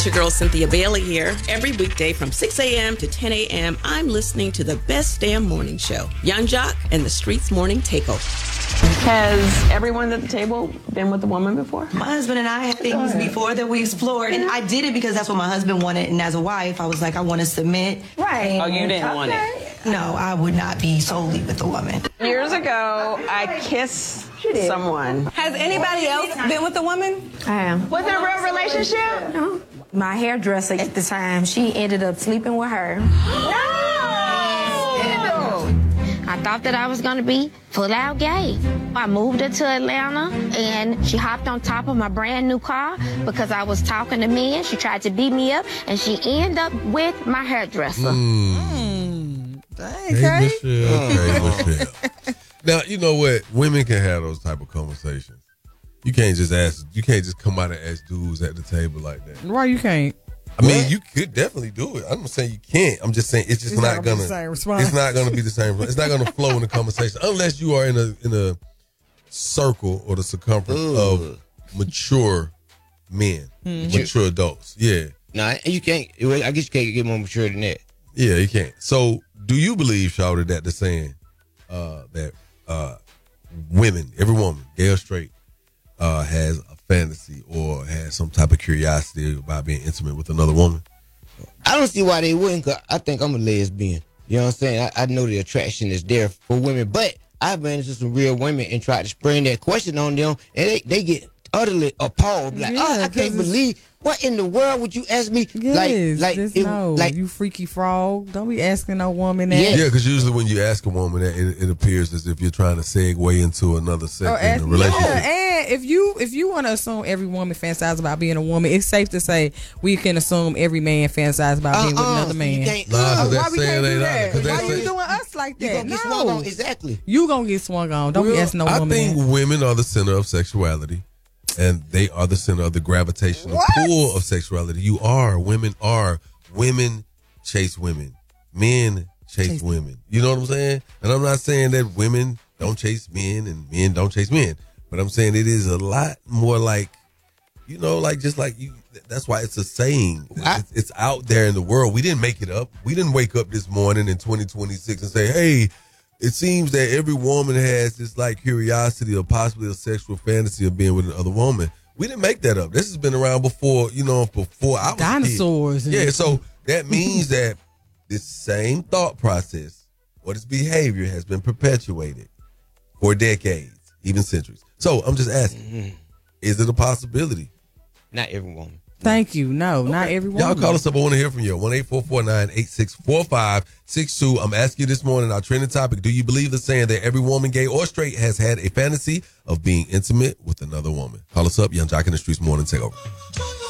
It's your girl, Cynthia Bailey here. Every weekday from 6 a.m. to 10 a.m., I'm listening to the best damn morning show, Young Jock and the Streets Morning Takeover. Has everyone at the table been with a woman before? My husband and I had things before that we explored, and I did it because that's what my husband wanted, and as a wife, I was like, I want to submit. Right. Oh, you didn't want it? No, I would not be solely with a woman. Years ago, I kissed someone. Has anybody else been with a woman? I am. Was it a real relationship? No. My hairdresser at the time, she ended up sleeping with her. No! I thought that I was going to be full out gay. I moved her to Atlanta, and she hopped on top of my brand new car because I was talking to men. She tried to beat me up, and she ended up with my hairdresser. Dang, hey, Michelle. Now, you know what? Women can have those type of conversations. You can't just come out and ask dudes at the table like that. Why you can't? I mean, you could definitely do it. I'm not saying you can't. I'm just saying it's not gonna. It's not gonna be the same. It's not gonna flow in the conversation unless you are in a circle or the circumference of mature men, mature adults. Yeah. Nah, you can't. I guess you can't get more mature than that. Yeah, you can't. So, do you believe, Shawty, that the saying that women, every woman, gay or straight, has a fantasy or has some type of curiosity about being intimate with another woman? I don't see why they wouldn't, cause I think I'm a lesbian. You know what I'm saying? I know the attraction is there for women, but I've been into some real women and tried to spring that question on them, and they get utterly appalled. Like, I can't believe. What in the world would you ask me? Yes, you freaky frog. Don't be asking no woman that. Yeah, because usually when you ask a woman that, it appears as if you're trying to segue into another sex in the relationship. Yeah, and if you want to assume every woman fantasizes about being a woman, it's safe to say we can assume every man fantasizes about being with another man. Why we can't do that? Why you doing us like that? You gonna get swung on, exactly. You gonna get swung on. Don't be asking no woman. I think women are the center of sexuality. And they are the center of the gravitational pull of sexuality. Women chase women. Men chase women. You know what I'm saying? And I'm not saying that women don't chase men and men don't chase men. But I'm saying it is a lot more like, that's why it's a saying. It's out there in the world. We didn't make it up. We didn't wake up this morning in 2026 and say, hey, it seems that every woman has this curiosity or possibly a sexual fantasy of being with another woman. We didn't make that up. This has been around before I was dinosaurs. Yeah, so that means that this same thought process or this behavior has been perpetuated for decades, even centuries. So I'm just asking, is it a possibility? Not every woman. Thank you. No, not every woman. Y'all call us up. I want to hear from you. 1-844-986-4562. I'm asking you this morning, our trending topic, do you believe the saying that every woman, gay or straight, has had a fantasy of being intimate with another woman? Call us up. Young Jock in the Streets Morning Takeover.